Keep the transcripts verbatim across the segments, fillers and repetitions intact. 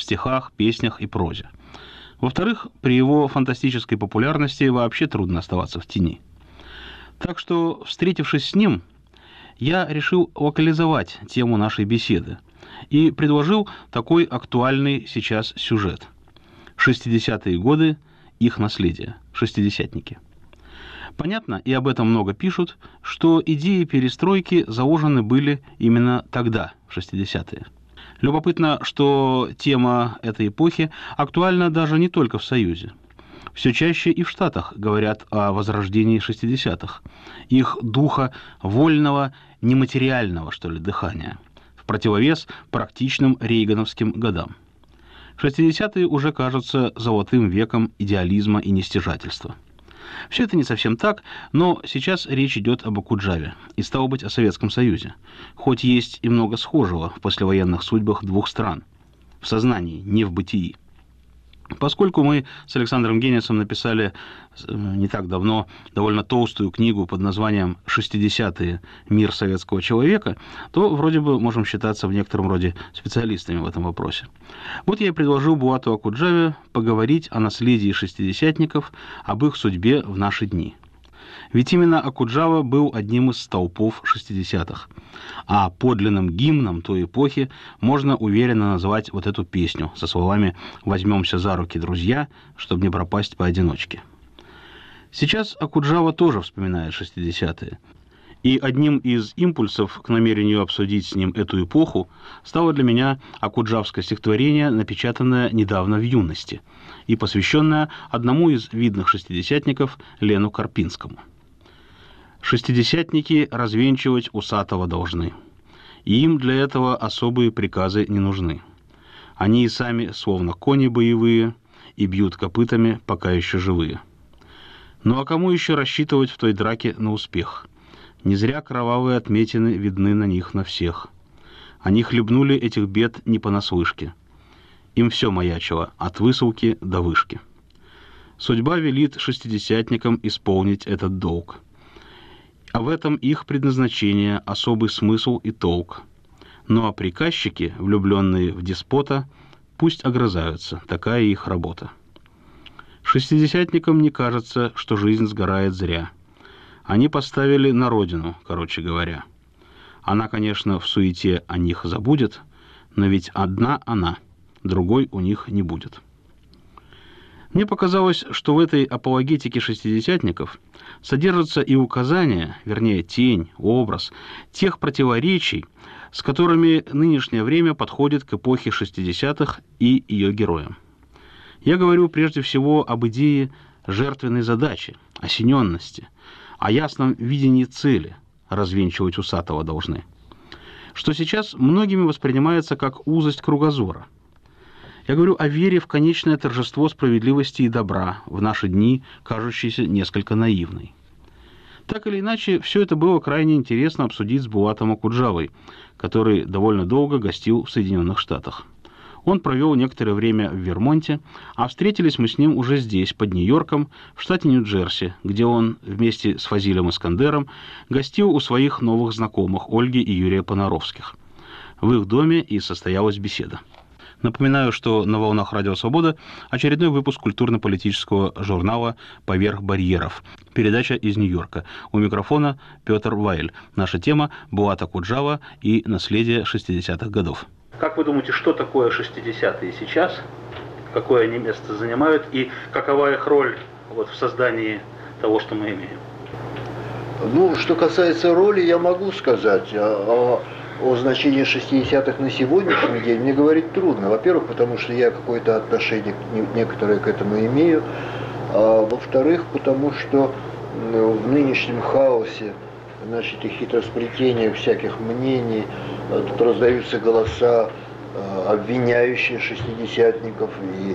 стихах, песнях и прозе. Во-вторых, при его фантастической популярности вообще трудно оставаться в тени. Так что, встретившись с ним, я решил локализовать тему нашей беседы и предложил такой актуальный сейчас сюжет. шестидесятые годы, их наследие, шестидесятники. Понятно, и об этом много пишут, что идеи перестройки заложены были именно тогда, в шестидесятые. Любопытно, что тема этой эпохи актуальна даже не только в Союзе. Все чаще и в Штатах говорят о возрождении шестидесятых, их духа вольного, нематериального, что ли, дыхания, в противовес практичным рейгановским годам. шестидесятые уже кажутся золотым веком идеализма и нестяжательства. Все это не совсем так, но сейчас речь идет об Окуджаве и, стало быть, о Советском Союзе, хоть есть и много схожего в послевоенных судьбах двух стран, в сознании, не в бытии. Поскольку мы с Александром Генисом написали не так давно довольно толстую книгу под названием «шестидесятые. Мир советского человека», то вроде бы можем считаться в некотором роде специалистами в этом вопросе. Вот я и предложил Булату Окуджаве поговорить о наследии шестидесятников, об их судьбе в наши дни. Ведь именно Окуджава был одним из столпов шестидесятых, а подлинным гимном той эпохи можно уверенно назвать вот эту песню со словами «Возьмемся за руки, друзья, чтобы не пропасть поодиночке». Сейчас Окуджава тоже вспоминает шестидесятые, и одним из импульсов к намерению обсудить с ним эту эпоху стало для меня окуджавское стихотворение, напечатанное недавно в «Юности» и посвященное одному из видных шестидесятников Лену Карпинскому. «Шестидесятники развенчивать усатого должны, и им для этого особые приказы не нужны. Они и сами, словно кони боевые, и бьют копытами, пока еще живые. Ну а кому еще рассчитывать в той драке на успех? Не зря кровавые отметины видны на них на всех. Они хлебнули этих бед не понаслышке. Им все маячило, от высылки до вышки. Судьба велит шестидесятникам исполнить этот долг. А в этом их предназначение, особый смысл и толк. Ну а приказчики, влюбленные в деспота, пусть огрызаются, такая их работа. Шестидесятникам не кажется, что жизнь сгорает зря. Они поставили на родину, короче говоря. Она, конечно, в суете о них забудет, но ведь одна она, другой у них не будет. Мне показалось, что в этой апологетике шестидесятников содержатся и указания, вернее, тень, образ тех противоречий, с которыми нынешнее время подходит к эпохе шестидесятых и ее героям. Я говорю прежде всего об идее жертвенной задачи, осененности, о ясном видении цели развенчивать усатого должны, что сейчас многими воспринимается как узость кругозора. Я говорю о вере в конечное торжество справедливости и добра, в наши дни кажущейся несколько наивной. Так или иначе, все это было крайне интересно обсудить с Булатом Окуджавой, который довольно долго гостил в Соединенных Штатах. Он провел некоторое время в Вермонте, а встретились мы с ним уже здесь, под Нью-Йорком, в штате Нью-Джерси, где он вместе с Фазилем Искандером гостил у своих новых знакомых Ольги и Юрия Понаровских. В их доме и состоялась беседа. Напоминаю, что на «Волнах Радио Свобода» очередной выпуск культурно-политического журнала «Поверх барьеров». Передача из Нью-Йорка. У микрофона Петр Вайль. Наша тема – Булат Окуджава и наследие шестидесятых годов. Как вы думаете, что такое шестидесятые сейчас? Какое они место занимают? И какова их роль вот, в создании того, что мы имеем? Ну, что касается роли, я могу сказать. О, о значении шестидесятых на сегодняшний день мне говорить трудно. Во-первых, потому что я какое-то отношение некоторое к этому имею. А во-вторых, потому что в нынешнем хаосе, значит, и хитросплетения всяких мнений, тут раздаются голоса, обвиняющие шестидесятников, и,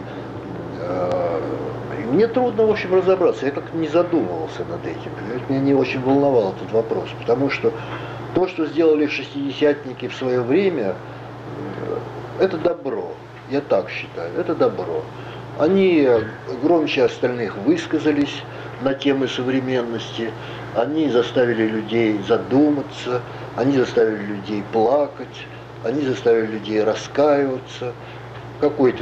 и мне трудно, в общем, разобраться. Я как-то не задумывался над этим. Меня не очень волновал этот вопрос, потому что то, что сделали шестидесятники в свое время, это добро. Я так считаю, это добро. Они громче остальных высказались на темы современности, они заставили людей задуматься, они заставили людей плакать, они заставили людей раскаиваться. В какой-то